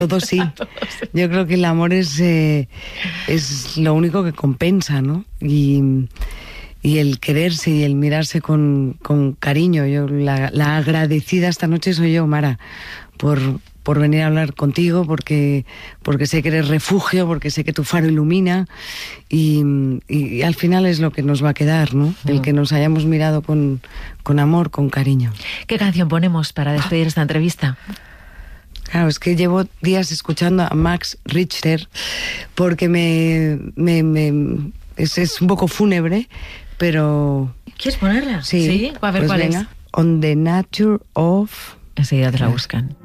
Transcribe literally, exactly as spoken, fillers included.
Todo sí. Yo creo que el amor es, eh, es lo único que compensa, ¿no? Y, y el quererse y el mirarse con, con cariño. Yo la, la agradecida esta noche soy yo, Mara, por, por venir a hablar contigo, porque, porque sé que eres refugio, porque sé que tu faro ilumina y, y, y al final es lo que nos va a quedar, ¿no? Mm. El que nos hayamos mirado con, con amor, con cariño. ¿Qué canción ponemos para despedir esta entrevista? Claro, es que llevo días escuchando a Max Richter porque me, me, me es, es un poco fúnebre, pero... ¿Quieres ponerla? Sí, ¿Sí? A ver, pues ¿cuál venga. es? On the Nature of... Enseguida te la buscan.